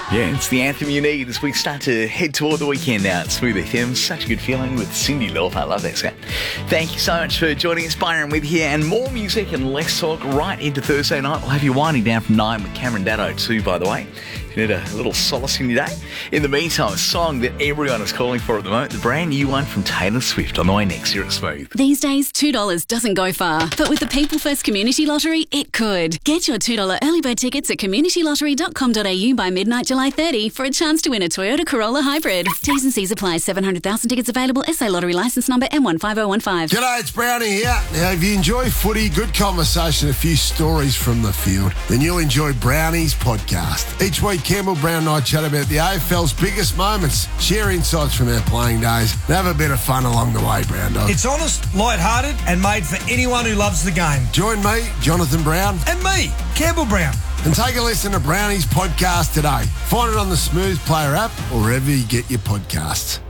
Yeah, it's the anthem you need as we start to head toward the weekend now at Smooth FM. Such a good feeling with Cyndi Lauper. I love that sound. Thank you so much for joining us, Byron, with you. And more music and less talk right into Thursday night. We'll have you winding down from 9 with Cameron Daddo too, by the way. If you need a little solace in your day. In the meantime, a song that everyone is calling for at the moment, the brand new one from Taylor Swift on the way next here at Smooth. These days, $2 doesn't go far, but with the People First Community Lottery, it could. Get your $2 early bird tickets at communitylottery.com.au by midnight July 30 for a chance to win a Toyota Corolla Hybrid. T's and C's apply. 700,000 tickets available. SA Lottery licence number M15015. G'day, it's Brownie here. Now, if you enjoy footy, good conversation, a few stories from the field, then you'll enjoy Brownie's podcast. Each week, Campbell Brown and I chat about the AFL's biggest moments, share insights from our playing days, and have a bit of fun along the way, Brown Dog. It's honest, light-hearted, and made for anyone who loves the game. Join me, Jonathan Brown. And me, Campbell Brown. And take a listen to Brownie's podcast today. Find it on the Smooth Player app or wherever you get your podcasts.